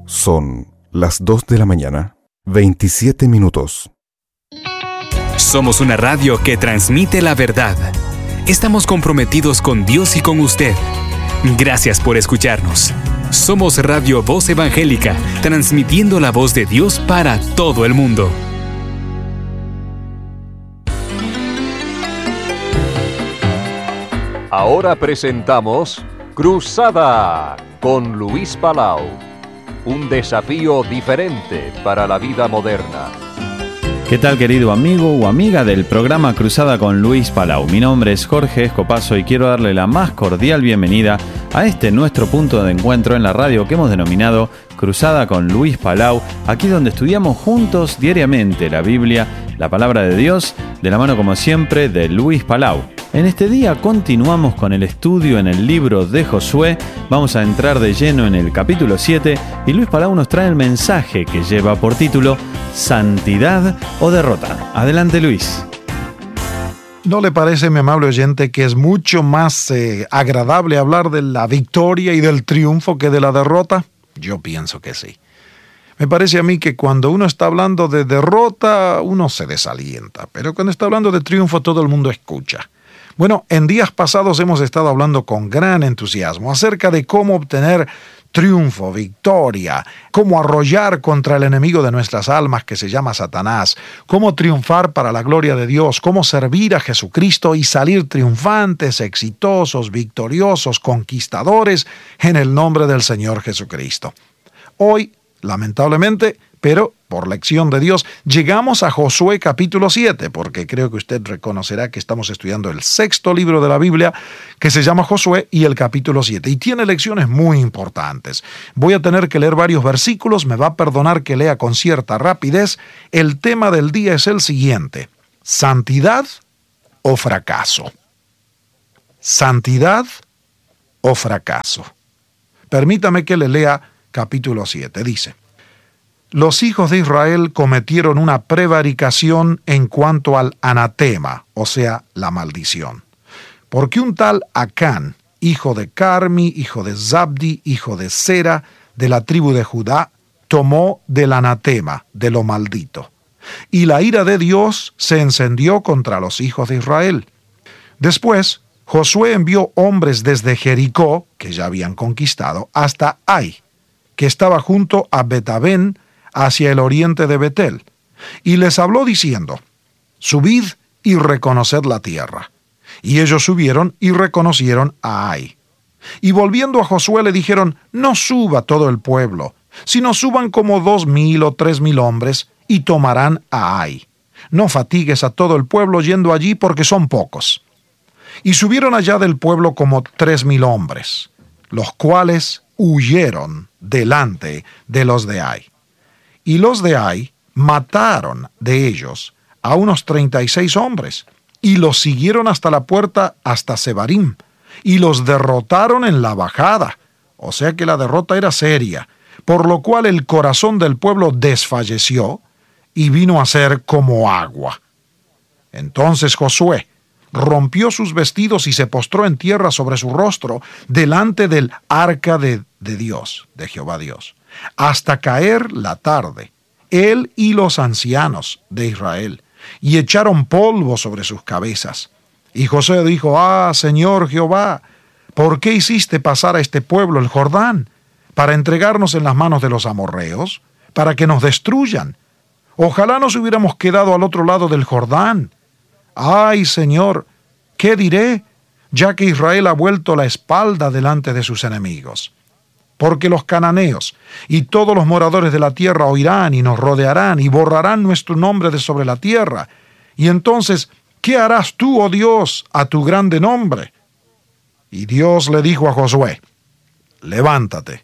Son las 2 de la mañana, 27 minutos. Somos una radio que transmite la verdad. Estamos comprometidos con Dios y con usted. Gracias por escucharnos. Somos Radio Voz Evangélica, transmitiendo la voz de Dios para todo el mundo. Ahora presentamos Cruzada con Luis Palau. Un desafío diferente para la vida moderna. ¿Qué tal, querido amigo o amiga del programa Cruzada con Luis Palau? Mi nombre es Jorge Escopazo y quiero darle la más cordial bienvenida a este nuestro punto de encuentro en la radio que hemos denominado Cruzada con Luis Palau, aquí donde estudiamos juntos diariamente la Biblia, la palabra de Dios, de la mano como siempre de Luis Palau. En este día continuamos con el estudio en el libro de Josué, vamos a entrar de lleno en el capítulo 7 y Luis Palau nos trae el mensaje que lleva por título ¿Santidad o derrota? Adelante, Luis. ¿No le parece, mi amable oyente, que es mucho más agradable hablar de la victoria y del triunfo que de la derrota? Yo pienso que sí. Me parece a mí que cuando uno está hablando de derrota, uno se desalienta, pero cuando está hablando de triunfo, todo el mundo escucha. Bueno, en días pasados hemos estado hablando con gran entusiasmo acerca de cómo obtener triunfo, victoria, cómo arrollar contra el enemigo de nuestras almas que se llama Satanás, cómo triunfar para la gloria de Dios, cómo servir a Jesucristo y salir triunfantes, exitosos, victoriosos, conquistadores en el nombre del Señor Jesucristo. Hoy, lamentablemente, pero por lección de Dios, llegamos a Josué capítulo 7, porque creo que usted reconocerá que estamos estudiando el sexto libro de la Biblia, que se llama Josué, y el capítulo 7, y tiene lecciones muy importantes. Voy a tener que leer varios versículos, me va a perdonar que lea con cierta rapidez. El tema del día es el siguiente: ¿santidad o fracaso? ¿Santidad o fracaso? Permítame que le lea capítulo 7, dice: los hijos de Israel cometieron una prevaricación en cuanto al anatema, o sea, la maldición. Porque un tal Acán, hijo de Carmi, hijo de Zabdi, hijo de Sera, de la tribu de Judá, tomó del anatema, de lo maldito. Y la ira de Dios se encendió contra los hijos de Israel. Después, Josué envió hombres desde Jericó, que ya habían conquistado, hasta Ai, que estaba junto a Betabén, hacia el oriente de Betel, y les habló diciendo: subid y reconoced la tierra. Y ellos subieron y reconocieron a Ai. Y volviendo a Josué le dijeron: no suba todo el pueblo, sino suban como 2,000 o 3,000 hombres, y tomarán a Ai. No fatigues a todo el pueblo yendo allí, porque son pocos. Y subieron allá del pueblo como 3,000 hombres, los cuales huyeron delante de los de Ai. Y los de Ai mataron de ellos a unos 36 hombres, y los siguieron hasta la puerta, hasta Sebarim, y los derrotaron en la bajada. O sea que la derrota era seria, por lo cual el corazón del pueblo desfalleció y vino a ser como agua. Entonces Josué rompió sus vestidos y se postró en tierra sobre su rostro delante del arca de Dios, de Jehová Dios, hasta caer la tarde, él y los ancianos de Israel, y echaron polvo sobre sus cabezas. Y Josué dijo: Señor Jehová, ¿por qué hiciste pasar a este pueblo el Jordán? ¿Para entregarnos en las manos de los amorreos? ¿Para que nos destruyan? Ojalá nos hubiéramos quedado al otro lado del Jordán. ¡Ay, Señor! ¿Qué diré? Ya que Israel ha vuelto la espalda delante de sus enemigos. Porque los cananeos y todos los moradores de la tierra oirán y nos rodearán y borrarán nuestro nombre de sobre la tierra. Y entonces, ¿qué harás tú, oh Dios, a tu grande nombre? Y Dios le dijo a Josué: levántate.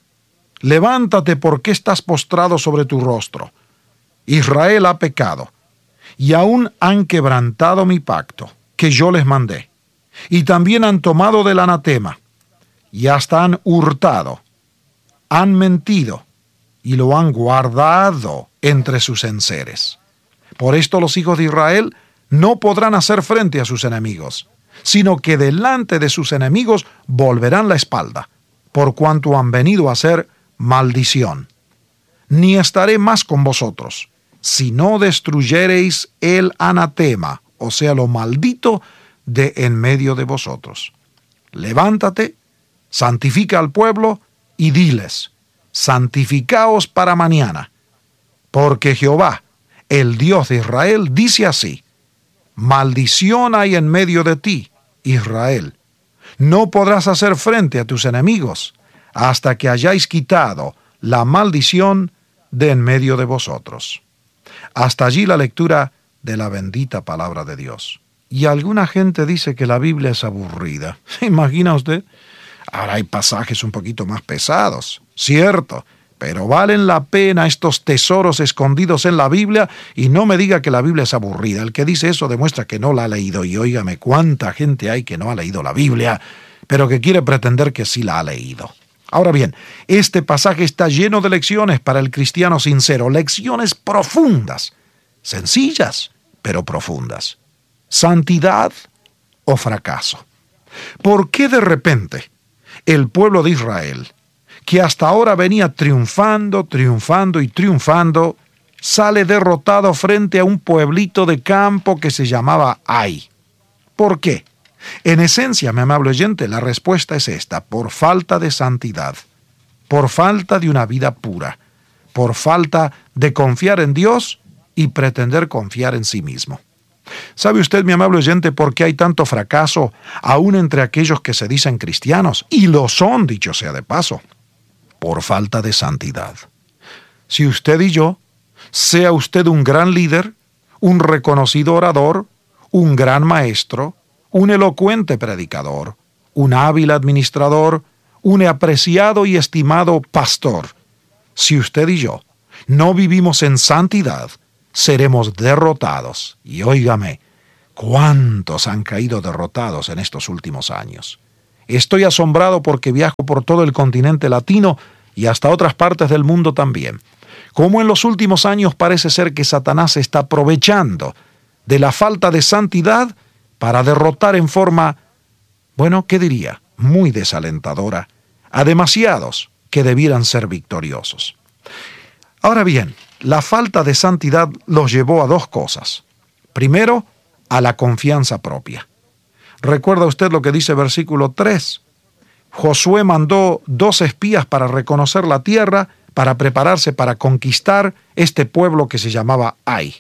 Levántate, porque estás postrado sobre tu rostro. Israel ha pecado, y aún han quebrantado mi pacto, que yo les mandé. Y también han tomado del anatema, y hasta han hurtado, han mentido, y lo han guardado entre sus enseres. Por esto los hijos de Israel no podrán hacer frente a sus enemigos, sino que delante de sus enemigos volverán la espalda, por cuanto han venido a ser maldición. ni estaré más con vosotros, si no destruyereis el anatema, o sea, lo maldito de en medio de vosotros. Levántate, santifica al pueblo y diles, santificaos para mañana, porque Jehová, el Dios de Israel, dice así, maldición hay en medio de ti, Israel. No podrás hacer frente a tus enemigos hasta que hayáis quitado la maldición de en medio de vosotros. Hasta allí la lectura de la bendita palabra de Dios. Y alguna gente dice que la Biblia es aburrida. ¿Se imagina usted? Ahora hay pasajes un poquito más pesados, cierto, pero valen la pena estos tesoros escondidos en la Biblia, y no me diga que la Biblia es aburrida. El que dice eso demuestra que no la ha leído, y óigame, cuánta gente hay que no ha leído la Biblia, pero que quiere pretender que sí la ha leído. Ahora bien, este pasaje está lleno de lecciones para el cristiano sincero, lecciones profundas, sencillas, pero profundas. ¿Santidad o fracaso? ¿Por qué de repente el pueblo de Israel, que hasta ahora venía triunfando, sale derrotado frente a un pueblito de campo que se llamaba Ai? ¿Por qué? En esencia, mi amable oyente, la respuesta es esta: por falta de santidad, por falta de una vida pura, por falta de confiar en Dios y pretender confiar en sí mismo. ¿Sabe usted, mi amable oyente, por qué hay tanto fracaso aún entre aquellos que se dicen cristianos? Y lo son, dicho sea de paso. Por falta de santidad. Si usted y yo, sea usted un gran líder, un reconocido orador, un gran maestro, un elocuente predicador, un hábil administrador, un apreciado y estimado pastor, si usted y yo no vivimos en santidad, seremos derrotados. Y óigame, ¿cuántos han caído derrotados en estos últimos años? Estoy asombrado porque viajo por todo el continente latino y hasta otras partes del mundo también. Como en los últimos años parece ser que Satanás se está aprovechando de la falta de santidad para derrotar en forma, bueno, ¿qué diría?, muy desalentadora, a demasiados que debieran ser victoriosos. Ahora bien, la falta de santidad los llevó a dos cosas. Primero, a la confianza propia. ¿Recuerda usted lo que dice versículo 3? Josué mandó 2 espías para reconocer la tierra, para prepararse para conquistar este pueblo que se llamaba Ai.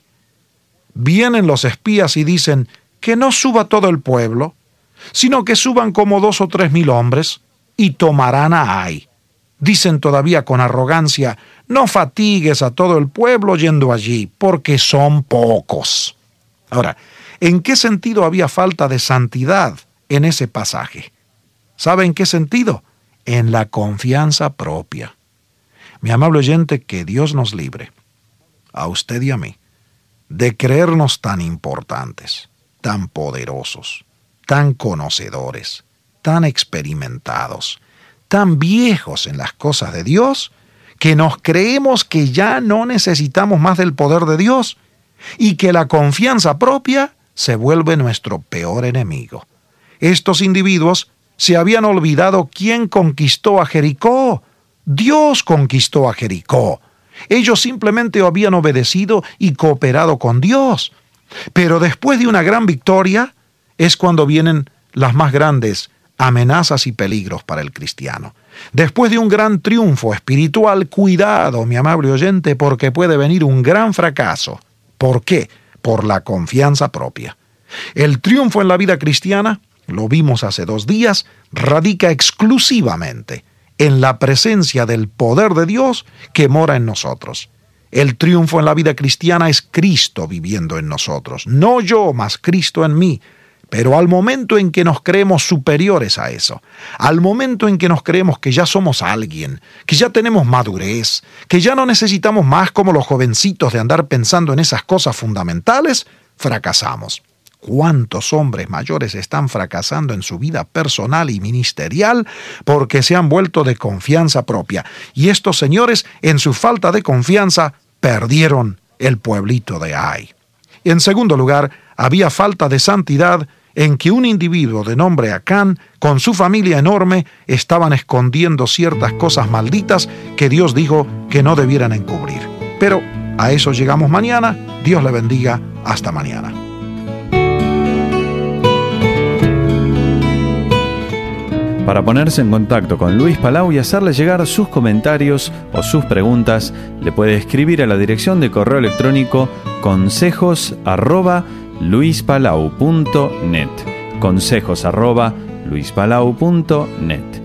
Vienen los espías y dicen que no suba todo el pueblo, sino que suban como 2 o 3 mil hombres y tomarán a Ai. Dicen todavía con arrogancia, no fatigues a todo el pueblo yendo allí, porque son pocos. Ahora, ¿en qué sentido había falta de santidad en ese pasaje? ¿Sabe en qué sentido? En la confianza propia. Mi amable oyente, que Dios nos libre, a usted y a mí, de creernos tan importantes, tan poderosos, tan conocedores, tan experimentados, tan viejos en las cosas de Dios, que nos creemos que ya no necesitamos más del poder de Dios y que la confianza propia se vuelve nuestro peor enemigo. Estos individuos se habían olvidado quién conquistó a Jericó. Dios conquistó a Jericó. Ellos simplemente habían obedecido y cooperado con Dios. Pero después de una gran victoria es cuando vienen las más grandes amenazas y peligros para el cristiano. Después de un gran triunfo espiritual, cuidado, mi amable oyente, porque puede venir un gran fracaso. ¿Por qué? Por la confianza propia. El triunfo en la vida cristiana, lo vimos hace 2 días, radica exclusivamente en la presencia del poder de Dios que mora en nosotros. El triunfo en la vida cristiana es Cristo viviendo en nosotros, no yo, mas Cristo en mí. Pero al momento en que nos creemos superiores a eso, al momento en que nos creemos que ya somos alguien, que ya tenemos madurez, que ya no necesitamos más como los jovencitos de andar pensando en esas cosas fundamentales, fracasamos. ¿Cuántos hombres mayores están fracasando en su vida personal y ministerial porque se han vuelto de confianza propia? Y estos señores, en su falta de confianza, perdieron el pueblito de Ai. En segundo lugar, había falta de santidad en que un individuo de nombre Acán, con su familia enorme, estaban escondiendo ciertas cosas malditas que Dios dijo que no debieran encubrir. Pero a eso llegamos mañana. Dios le bendiga. Hasta mañana. Para ponerse en contacto con Luis Palau y hacerle llegar sus comentarios o sus preguntas, le puede escribir a la dirección de correo electrónico consejos@luispalau.net. consejos@luispalau.net.